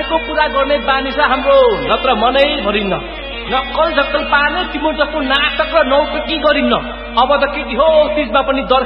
भनेको पूरा गर्ने बानी छ हाम्रो, नत्र मनै भरिन्न। नक्कल झक्कल पार्ने तिम्रो जस्तो नाटक र नौटंकी गरिन्न। अब त केटी हो 30 मा पनि दर